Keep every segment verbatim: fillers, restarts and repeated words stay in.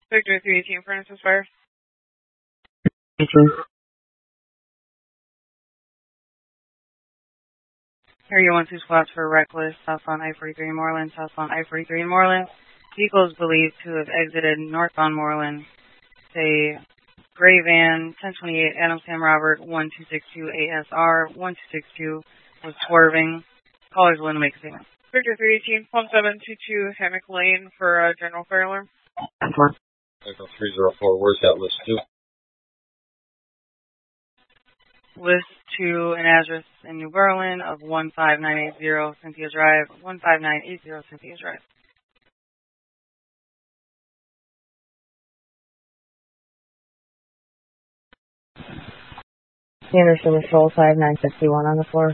Victor three eighteen, furnace is fire. Victor. Area one two squats for reckless, southbound I forty-three in Moreland, southbound I forty-three in Moreland. Vehicle is believed to have exited northbound Moreland. Say, gray van, ten twenty-eight, Adam Sam Robert, one two six two A S R, one two six two, was swerving. Callers willing to make a statement. Victor three eighteen, Plum seven two two, Hammock Lane for uh, general fire alarm. Echo three zero four, where's that list to? List to an address in New Berlin of one five nine eight zero Cynthia Drive, one five nine eight zero Cynthia Drive. Anderson with Patrol five nine six one on the floor.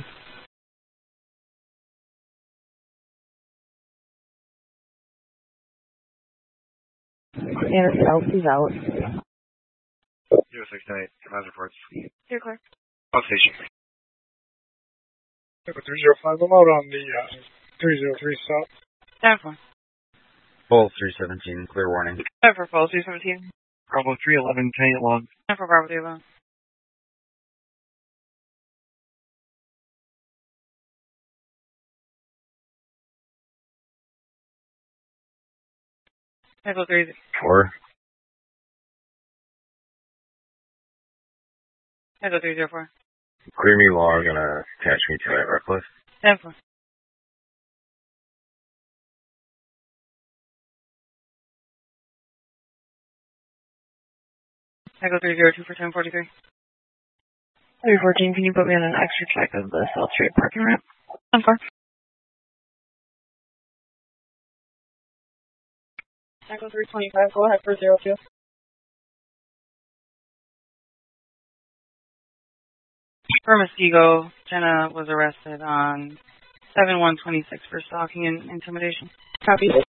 Anderson out, he's out. zero six nine eight, command reports. You're clear. On station. three zero five, I'm out on the uh, three zero three stop. Time for. Bull three seventeen, clear warning. Time for Fall three seventeen. Bravo three eleven, ten eight long. Time for Bravo three eleven. Echo three Four. Echo three zero four. Clear me log and uh, attach me to that reckless. Ten four. Echo three zero two for ten forty-three. three fourteen, can you put me on an extra check of the South Street parking ramp? On four. Echo three twenty-five, go ahead for zero two. For Muskego, Jenna was arrested on seven one twenty-six for stalking and intimidation. Copy.